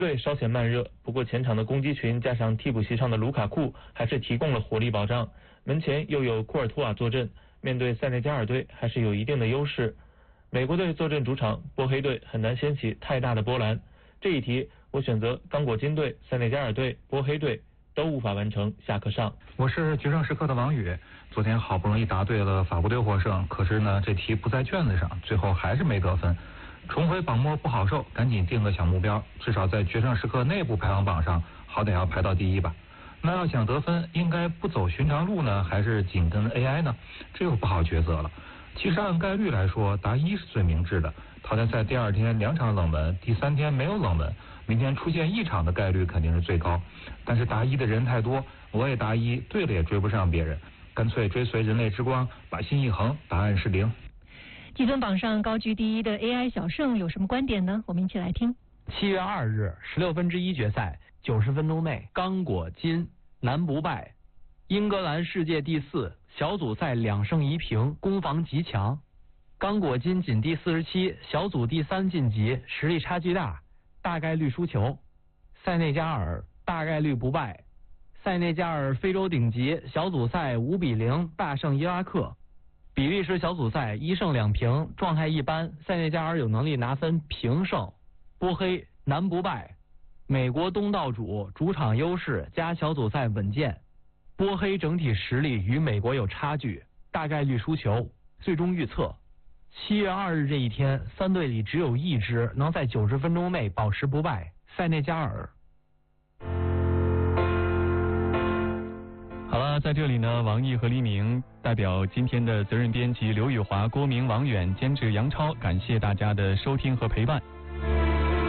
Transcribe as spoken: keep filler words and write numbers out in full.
队稍显慢热，不过前场的攻击群加上替补席上的卢卡库还是提供了火力保障，门前又有库尔图瓦坐镇，面对塞内加尔队还是有一定的优势。美国队坐镇主场，波黑队很难掀起太大的波澜。这一题我选择刚果金队、塞内加尔队、波黑队都无法完成下课上。 我是决胜时刻的王宇，昨天好不容易答对了法国队获胜，可是呢这题不在卷子上，最后还是没得分。重回榜末不好受，赶紧定个小目标，至少在决胜时刻内部排行榜上好歹要排到第一吧。那要想得分，应该不走寻常路呢，还是紧跟 A I 呢？这又不好抉择了。其实按概率来说，答一是最明智的。淘汰赛第二天两场冷门，第三天没有冷门，明天出现一场的概率肯定是最高。但是答一的人太多，我也答一，对了也追不上别人，干脆追随人类之光，把心一横，答案是零。 积分榜上高居第一的 A I 小胜有什么观点呢？我们一起来听。 七月二日，十六分之一决赛，九十分钟内刚果金南不败，英格兰世界第四，小组赛两胜一平，攻防极强。刚果金仅第四十七，小组第三晋级，实力差距大，大概率输球。塞内加尔大概率不败，塞内加尔非洲顶级，小组赛五比零大胜伊拉克。比利时小组赛一胜两平，状态一般，塞内加尔有能力拿分平胜。波黑南不败，美国东道主，主场优势加小组赛稳健。波黑整体实力与美国有差距，大概率输球。最终预测七月二日这一天，三队里只有一支能在九十分钟内保持不败，塞内加尔。 好了，在这里呢，王毅和黎明代表今天的责任编辑刘宇华、郭明、王远，监制杨超，感谢大家的收听和陪伴。